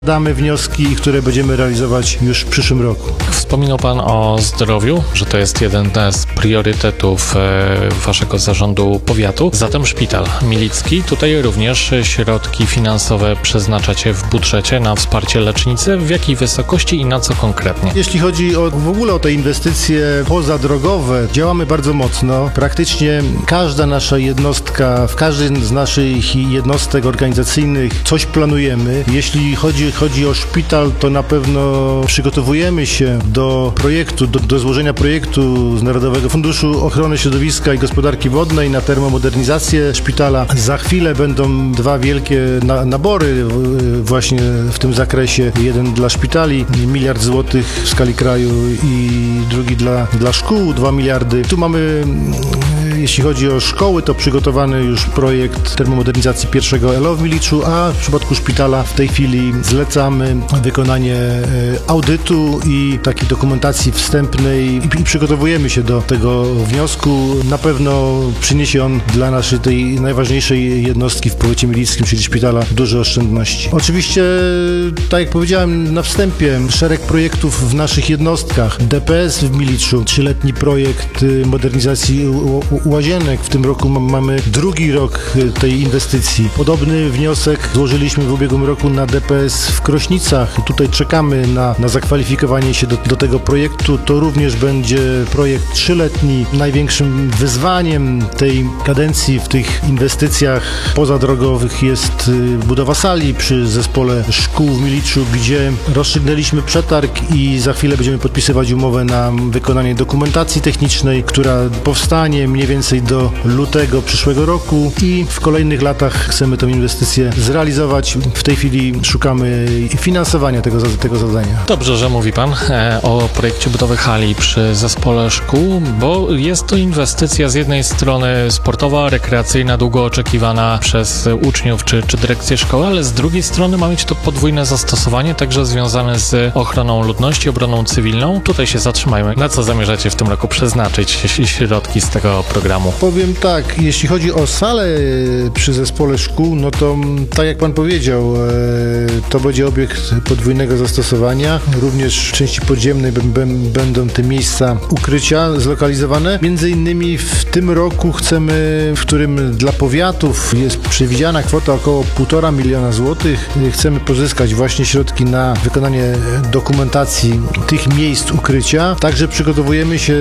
Damy wnioski, które będziemy realizować już w przyszłym roku. Wspominał Pan o zdrowiu, że to jest jeden z priorytetów Waszego zarządu powiatu. Zatem szpital milicki. Tutaj również środki finansowe przeznaczacie w budżecie na wsparcie lecznicy. W jakiej wysokości i na co konkretnie? Jeśli chodzi w ogóle o te inwestycje pozadrogowe, działamy bardzo mocno. Praktycznie każda nasza jednostka, w każdej z naszych jednostek organizacyjnych coś planujemy. Jeśli chodzi o szpital, to na pewno przygotowujemy się do projektu, do złożenia projektu z Narodowego Funduszu Ochrony Środowiska i Gospodarki Wodnej na termomodernizację szpitala. Za chwilę będą dwa wielkie nabory właśnie w tym zakresie. Jeden dla szpitali, 1 miliard złotych w skali kraju i drugi dla szkół, 2 miliardy. Tu mamy, jeśli chodzi o szkoły, to przygotowany już projekt termomodernizacji pierwszego LO w Miliczu, a w przypadku szpitala w tej chwili zlecamy wykonanie audytu i takiej dokumentacji wstępnej i przygotowujemy się do tego wniosku. Na pewno przyniesie on dla naszej tej najważniejszej jednostki w powiecie milickim, czyli szpitala, duże oszczędności. Oczywiście, tak jak powiedziałem na wstępie, szereg projektów w naszych jednostkach. DPS w Miliczu, 3-letni projekt modernizacji łazienek. W tym roku mamy drugi rok tej inwestycji. Podobny wniosek złożyliśmy w ubiegłym roku na DPS w Krośnicach. Tutaj czekamy na zakwalifikowanie się do tego projektu. To również będzie projekt 3-letni. Największym wyzwaniem tej kadencji w tych inwestycjach pozadrogowych jest budowa sali przy zespole szkół w Miliczu, gdzie rozstrzygnęliśmy przetarg i za chwilę będziemy podpisywać umowę na wykonanie dokumentacji technicznej, która powstanie mniej więcej do lutego przyszłego roku i w kolejnych latach chcemy tę inwestycję zrealizować. W tej chwili szukamy finansowania tego zadania. Dobrze, że mówi Pan o projekcie budowy hali przy zespole szkół, bo jest to inwestycja z jednej strony sportowa, rekreacyjna, długo oczekiwana przez uczniów czy dyrekcję szkoły, ale z drugiej strony ma mieć to podwójne zastosowanie, także związane z ochroną ludności, obroną cywilną. Tutaj się zatrzymajmy. Na co zamierzacie w tym roku przeznaczyć środki z tego programu? Powiem tak, jeśli chodzi o salę przy zespole szkół, no to tak jak Pan powiedział, to będzie obiekt podwójnego zastosowania. Również w części podziemnej będą te miejsca ukrycia zlokalizowane. Między innymi w tym roku chcemy, w którym dla powiatów jest przewidziana kwota około 1,5 miliona złotych. Chcemy pozyskać właśnie środki na wykonanie dokumentacji tych miejsc ukrycia. Także przygotowujemy się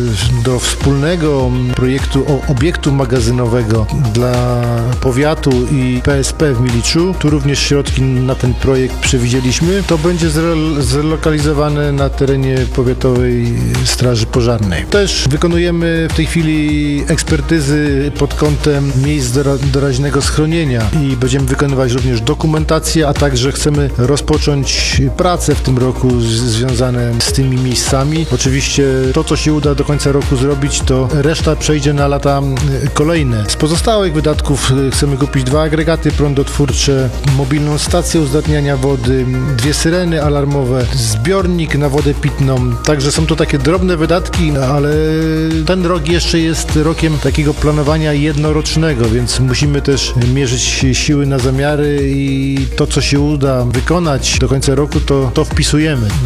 do wspólnego projektu obiektu magazynowego dla powiatu i PSP w Miliczu. Tu również środki na ten projekt przewidzieliśmy. To będzie zlokalizowane na terenie Powiatowej Straży Pożarnej. Też wykonujemy w tej chwili ekspertyzy pod kątem miejsc doraźnego schronienia i będziemy wykonywać również dokumentację, a także chcemy rozpocząć prace w tym roku związane z tymi miejscami. Oczywiście to, co się uda do końca roku zrobić, to reszta przejdzie na lata kolejne. Z pozostałych wydatków chcemy kupić 2 agregaty prądotwórcze, mobilną stację uzdatniania wody, 2 syreny alarmowe, zbiornik na wodę pitną. Także są to takie drobne wydatki, ale ten rok jeszcze jest rokiem takiego planowania jednorocznego, więc musimy też mierzyć siły na zamiary i to, co się uda wykonać do końca roku, to wpisujemy.